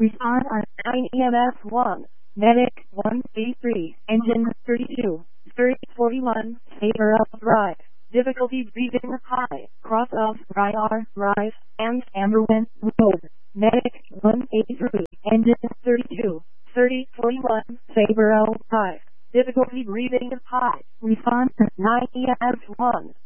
Respond on 9 EMS 1. Medic 183. Engine 32. 3041. Favor up drive. Difficulty breathing high. Cross of Ryar Rise and Amberwin Road. Medic 183. Engine 32. 3041. Favor out drive. Difficulty breathing high. Respond to 9 EMS 1.